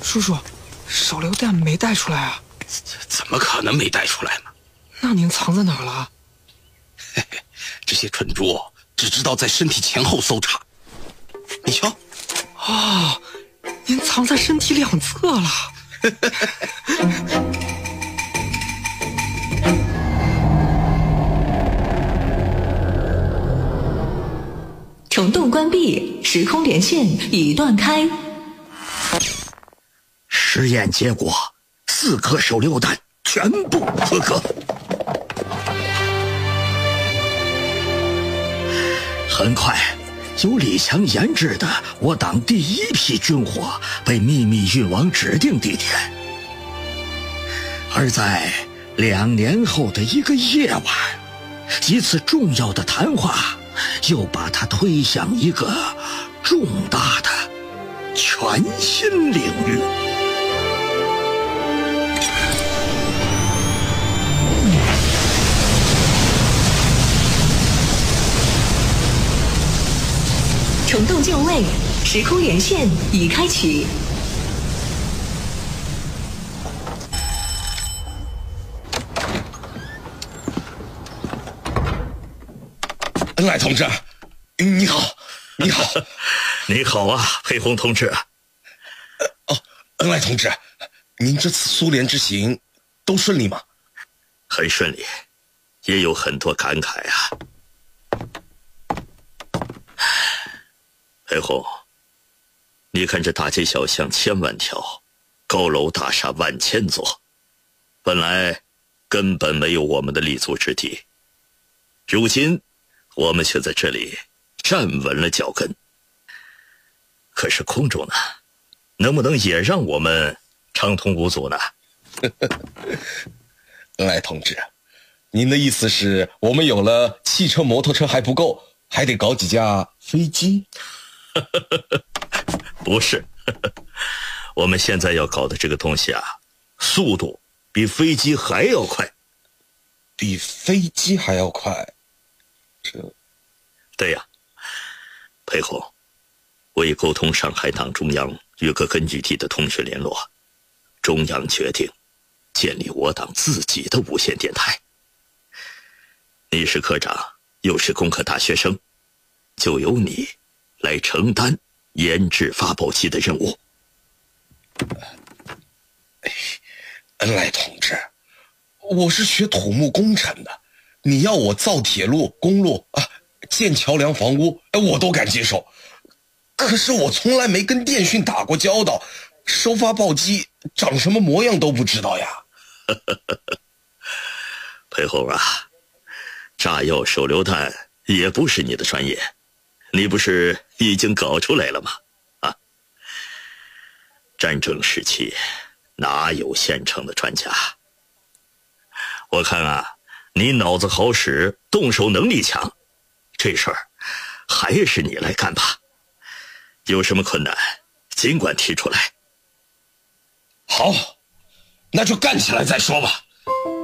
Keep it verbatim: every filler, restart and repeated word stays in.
叔叔，手榴弹没带出来啊？ 怎么可能没带出来呢？ 那您藏在哪儿了？ 嘿嘿，这些蠢猪只知道在身体前后搜查。你瞧， 哦，您藏在身体两侧了。 虫洞关闭，时空连线已断开。 实验结果，四颗手榴弹全部合格。很快，由李强研制的我党第一批军火被秘密运往指定地点。而在两年后的一个夜晚，一次重要的谈话又把它推向一个重大的全新领域。 虫洞就位，时空连线已开启。 恩来同志，你好，你好， 你好啊，裴红同志。 哦，恩来同志，您这次苏联之行都顺利吗？ 很顺利，也有很多感慨啊。裴红，你看这大街小巷千万条，高楼大厦万千座，本来根本没有我们的立足之地，如今我们却在这里站稳了脚跟。可是空中呢，能不能也让我们畅通无阻呢？ 恩来同志，您的意思是我们有了汽车摩托车还不够，还得搞几架飞机？ 不是，我们现在要搞的这个东西啊，速度比飞机还要快。 比飞机还要快？这…… 对呀，裴红，我已沟通上海党中央与各根据地的通讯联络，中央决定建立我党自己的无线电台。你是科长，又是工科大学生，就由你来承担研制发报机的任务。 哎，恩来同志，我是学土木工程的，你要我造铁路、公路啊，建桥梁、房屋，哎，我都敢接受。可是我从来没跟电讯打过交道，收发报机长什么模样都不知道呀。 裴红啊，炸药、手榴弹也不是你的专业，你不是已经搞出来了吗？啊，战争时期哪有现成的专家？我看啊，你脑子好使，动手能力强，这事儿还是你来干吧。有什么困难尽管提出来。 好，那就干起来再说吧。